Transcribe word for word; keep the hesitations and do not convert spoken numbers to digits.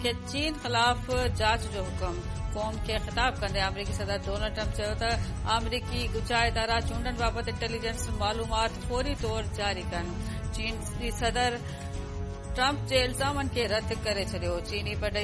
खे चीन ख़िलाफ़ जांच जो हुकुम। क़ौम खे ख़िताब कंदे अमरीकी सदर डोनाल्ड ट्रम्प चयो त अमरीकी ॻुझा इदारा चूंडनि बाबति इंटेलिजेंस मालूमात फौरी तौर जारी कनि। चीनी सदर ट्रम्प जे इल्ज़ामनि खे रद्द करे छॾियो। चीनी